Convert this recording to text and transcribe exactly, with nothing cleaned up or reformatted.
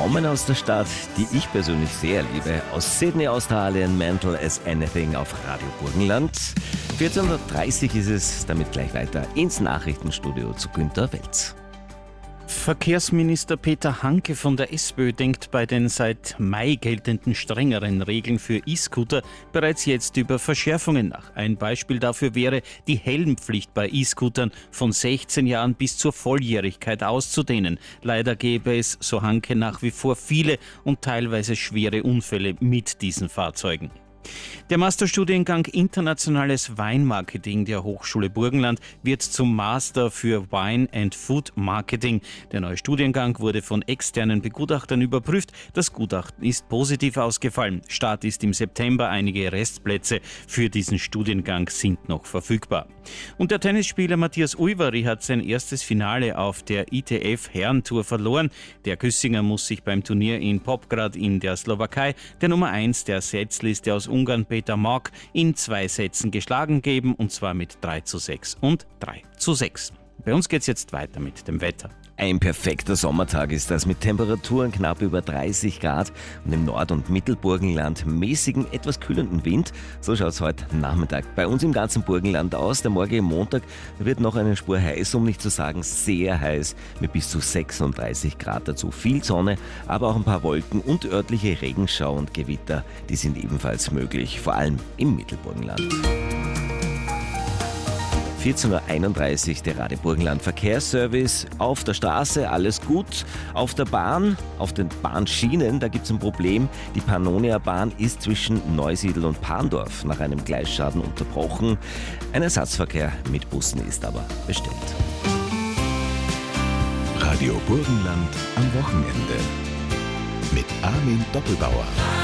kommen aus der Stadt, die ich persönlich sehr liebe, aus Sydney, Australien, Mental as Anything auf Radio Burgenland. vierzehn Uhr dreißig ist es, damit gleich weiter ins Nachrichtenstudio zu Günter Welz. Verkehrsminister Peter Hanke von der SPÖ denkt bei den seit Mai geltenden strengeren Regeln für E-Scooter bereits jetzt über Verschärfungen nach. Ein Beispiel dafür wäre, die Helmpflicht bei E-Scootern von sechzehn Jahren bis zur Volljährigkeit auszudehnen. Leider gäbe es, so Hanke, nach wie vor viele und teilweise schwere Unfälle mit diesen Fahrzeugen. Der Masterstudiengang Internationales Weinmarketing der Hochschule Burgenland wird zum Master für Wine and Food Marketing. Der neue Studiengang wurde von externen Begutachtern überprüft. Das Gutachten ist positiv ausgefallen. Start ist im September. Einige Restplätze für diesen Studiengang sind noch verfügbar. Und der Tennisspieler Matthias Ujvari hat sein erstes Finale auf der I T F-Herrentour verloren. Der Küssinger muss sich beim Turnier in Popgrad in der Slowakei der Nummer eins der Setzliste aus Ungarn, Peter Mark, in zwei Sätzen geschlagen geben, und zwar mit drei zu sechs und drei zu sechs. Bei uns geht's jetzt weiter mit dem Wetter. Ein perfekter Sommertag ist das mit Temperaturen knapp über dreißig Grad und im Nord- und Mittelburgenland mäßigen, etwas kühlenden Wind. So schaut es heute Nachmittag bei uns im ganzen Burgenland aus. Der morgige Montag wird noch eine Spur heiß, um nicht zu sagen sehr heiß, mit bis zu sechsunddreißig Grad dazu. Viel Sonne, aber auch ein paar Wolken und örtliche Regenschau und Gewitter, die sind ebenfalls möglich, vor allem im Mittelburgenland. vierzehn Uhr einunddreißig, der Radio Burgenland Verkehrsservice. Auf der Straße alles gut, auf der Bahn, auf den Bahnschienen, da gibt es ein Problem. Die Pannonia-Bahn ist zwischen Neusiedl und Parndorf nach einem Gleisschaden unterbrochen. Ein Ersatzverkehr mit Bussen ist aber bestellt. Radio Burgenland am Wochenende mit Armin Doppelbauer.